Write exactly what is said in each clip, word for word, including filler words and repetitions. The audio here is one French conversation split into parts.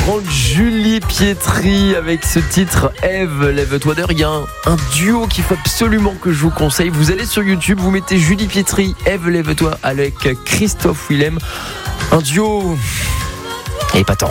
reprendre Julie Pietri avec ce titre Ève, lève-toi. D'ailleurs, il y a un, un duo qu'il faut absolument que je vous conseille. Vous allez sur YouTube, vous mettez Julie Pietri, Ève, lève-toi avec Christophe Willem. Un duo épatant.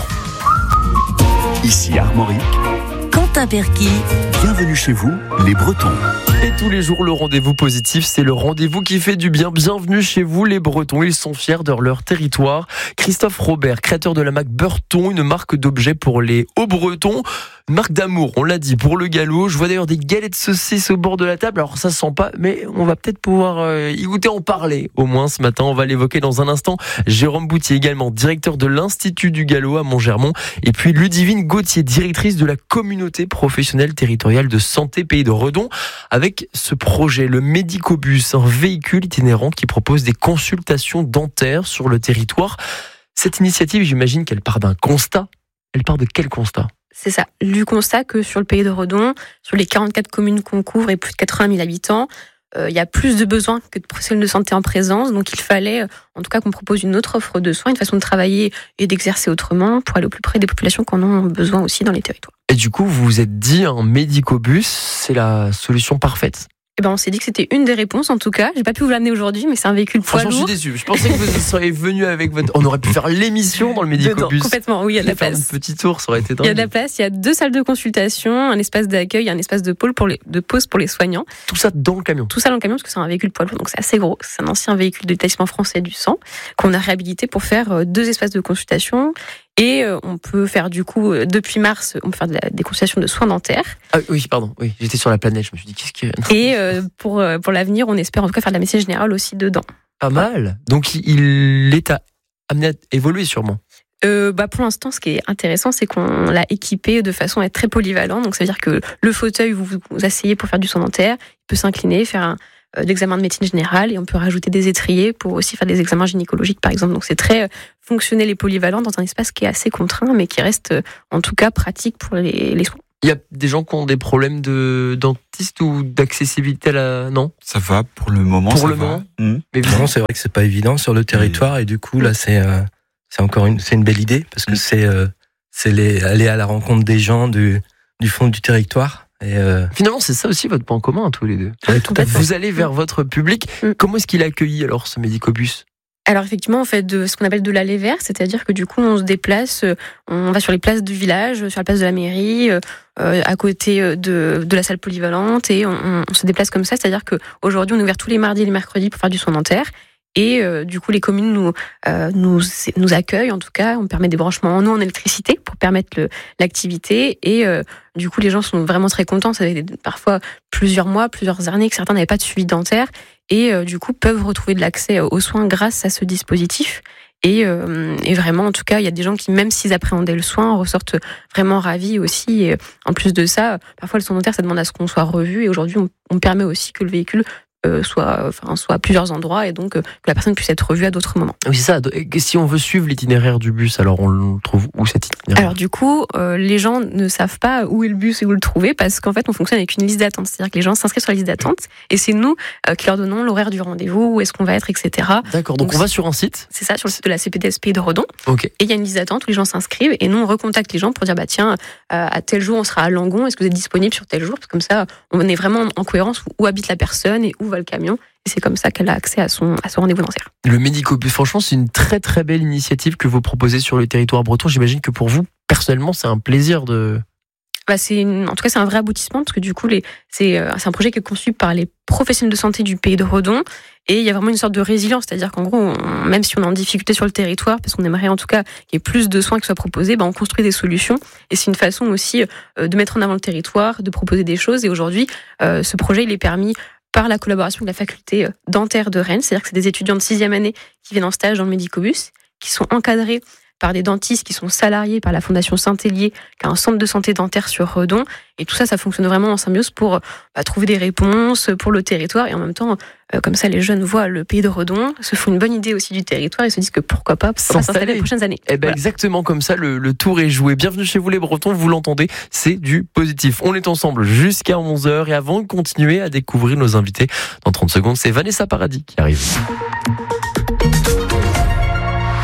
Ici Armorique, Quentin Perky. bienvenue chez vous, les Bretons. Et tous les jours, le rendez-vous positif, c'est le rendez-vous qui fait du bien. Bienvenue chez vous, les Bretons. Ils sont fiers de leur territoire. Christophe Robert, créateur de la marque Beurton, une marque d'objets pour les Hauts-Bretons. Une marque d'amour, on l'a dit, pour le galop. Je vois d'ailleurs des galettes saucisses au bord de la table. Alors ça se sent pas, mais on va peut-être pouvoir euh, y goûter, en parler. Au moins ce matin, on va l'évoquer dans un instant. Jérôme Boutier, également directeur de l'Institut du Galop à Montgermont. Et puis Ludivine Gauthier, directrice de la communauté professionnelle territoriale de santé Pays de Redon. Avec ce projet, le Médicobus, un véhicule itinérant qui propose des consultations dentaires sur le territoire. Cette initiative, j'imagine qu'elle part d'un constat. Elle part de quel constat ? C'est ça, du constat que sur le Pays de Redon, sur les quarante-quatre communes qu'on couvre et plus de quatre-vingt mille habitants, euh, il y a plus de besoins que de professionnels de santé en présence. Donc il fallait, en tout cas, qu'on propose une autre offre de soins, une façon de travailler et d'exercer autrement pour aller au plus près des populations qui en ont besoin aussi dans les territoires. Et du coup, vous vous êtes dit, un Médicobus, c'est la solution parfaite ? Eh ben, on s'est dit que c'était une des réponses, en tout cas. J'ai pas pu vous l'amener aujourd'hui, mais c'est un véhicule poids Franchement, lourd. je suis déçu. Je pensais que vous seriez venu avec votre... On aurait pu faire l'émission dans le Médicobus. Complètement, oui, il y a de la place. Un petit tour, ça aurait été dingue. Il y a de la place, il y a deux salles de consultation, un espace d'accueil, un espace de pôle pour les, de pause pour les soignants. Tout ça dans le camion. Tout ça dans le camion, parce que c'est un véhicule poids lourd, donc c'est assez gros. C'est un ancien véhicule de l'établissement français du sang qu'on a réhabilité pour faire deux espaces de consultation. Et on peut faire du coup, depuis mars, on peut faire de la, des consultations de soins dentaires. Ah oui, pardon, oui, j'étais sur la planète, je me suis dit, qu'est-ce que... Et euh, pour, pour l'avenir, on espère en tout cas faire de la médecine générale aussi dedans. Pas mal. Donc il est à, amené à évoluer sûrement. Euh, bah pour l'instant, ce qui est intéressant, c'est qu'on l'a équipé de façon à être très polyvalent. Donc ça veut dire que le fauteuil, vous vous asseyez pour faire du soin dentaire, il peut s'incliner, faire un d'examen de médecine générale, et on peut rajouter des étriers pour aussi faire des examens gynécologiques par exemple. Donc c'est très fonctionnel et polyvalent dans un espace qui est assez contraint mais qui reste en tout cas pratique pour les, les soins. Il y a des gens qui ont des problèmes de dentiste ou d'accessibilité à la... Non ? Ça va pour le moment. Pour ça le va. moment. Mmh. Mais Non, c'est vrai que c'est pas évident sur le territoire, et du coup là c'est euh, c'est encore une c'est une belle idée parce que c'est euh, c'est les, aller à la rencontre des gens du du fond du territoire. Et euh... Finalement, c'est ça aussi votre point commun, tous les deux. Ouais, tout à fait. Vous allez vers votre public. Mm. Comment est-ce qu'il a accueilli alors ce Médicobus ? Alors effectivement, on fait de ce qu'on appelle de l'aller vers, c'est-à-dire que du coup, on se déplace, on va sur les places du village, sur la place de la mairie, euh, à côté de, de la salle polyvalente, et on, on se déplace comme ça. C'est-à-dire que aujourd'hui, on est ouvert tous les mardis et les mercredis pour faire du soin dentaire. Et euh, du coup, les communes nous, euh, nous nous accueillent. En tout cas, on permet des branchements en eau, en électricité pour permettre le, l'activité. Et euh, du coup, les gens sont vraiment très contents. Ça fait parfois plusieurs mois, plusieurs années que certains n'avaient pas de suivi dentaire et euh, du coup peuvent retrouver de l'accès aux soins grâce à ce dispositif. Et, euh, et vraiment, en tout cas, il y a des gens qui, même s'ils appréhendaient le soin, ressortent vraiment ravis aussi. Et en plus de ça, parfois le soin dentaire, ça demande à ce qu'on soit revu. Et aujourd'hui, on, on permet aussi que le véhicule Euh, soit, enfin, soit à plusieurs endroits et donc euh, que la personne puisse être revue à d'autres moments. Oui, c'est ça. Et si on veut suivre l'itinéraire du bus, alors on le trouve où cet itinéraire ? Alors du coup, euh, les gens ne savent pas où est le bus et où le trouver parce qu'en fait, on fonctionne avec une liste d'attente. C'est-à-dire que les gens s'inscrivent sur la liste d'attente et c'est nous euh, qui leur donnons l'horaire du rendez-vous, où est-ce qu'on va être, et cetera. D'accord. Donc, donc on va sur un site. C'est ça, sur le site de la C P D S Pays de Redon. Ok. Et il y a une liste d'attente où les gens s'inscrivent et nous on recontacte les gens pour dire bah tiens, euh, à tel jour on sera à Langon. Est-ce que vous êtes disponible sur tel jour ? Parce que comme ça, on est vraiment en cohérence où, où habite la personne et où va le camion. Et c'est comme ça qu'elle a accès à son, à son rendez-vous dentaire. Le Médicobus, franchement, c'est une très très belle initiative que vous proposez sur le territoire breton. J'imagine que pour vous, personnellement, c'est un plaisir de... Bah c'est une, en tout cas, c'est un vrai aboutissement parce que du coup, les, c'est, euh, c'est un projet qui est conçu par les professionnels de santé du Pays de Redon. Et il y a vraiment une sorte de résilience, c'est-à-dire qu'en gros, on, même si on est en difficulté sur le territoire, parce qu'on aimerait en tout cas qu'il y ait plus de soins qui soient proposés, bah on construit des solutions. Et c'est une façon aussi euh, de mettre en avant le territoire, de proposer des choses. Et aujourd'hui, euh, ce projet, il est permis par la collaboration de la faculté dentaire de Rennes, c'est-à-dire que c'est des étudiants de sixième année qui viennent en stage dans le Médicobus, qui sont encadrés par des dentistes qui sont salariés par la Fondation Saint-Hélier, qui a un centre de santé dentaire sur Redon. Et tout ça, ça fonctionne vraiment en symbiose pour bah, trouver des réponses pour le territoire. Et en même temps, euh, comme ça, les jeunes voient le Pays de Redon, se font une bonne idée aussi du territoire et se disent que pourquoi pas, pourquoi pas s'installer les prochaines années. Eh ben voilà. Exactement comme ça, le, le tour est joué. Bienvenue chez vous les Bretons, vous l'entendez, c'est du positif. On est ensemble jusqu'à onze heures. Et avant de continuer à découvrir nos invités, dans trente secondes, c'est Vanessa Paradis qui arrive.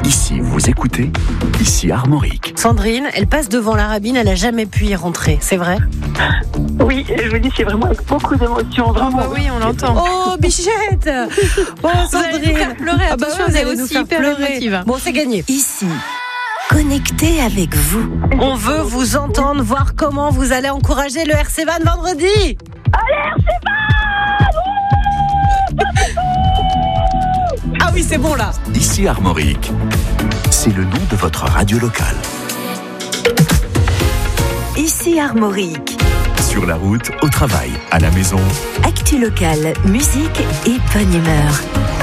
Ici, vous écoutez, ici Armorique. Sandrine, elle passe devant la Rabine, elle a jamais pu y rentrer, c'est vrai? Oui, je vous dis, c'est vraiment avec beaucoup d'émotion, vraiment. oui, on l'entend. Oh, bichette. Oh, Vous allez nous faire pleurer, Ah bah attention, ouais, vous vous allez allez nous aussi faire hyper pleurer. émotive. Bon, c'est gagné. Ici, connecté avec vous. On veut vous entendre, voir comment vous allez encourager le R C Van vendredi. Ah oui, c'est bon là. Ici Armorique. C'est le nom de votre radio locale. Ici Armorique. Sur la route, au travail, à la maison. Actu locale, musique et bonne humeur.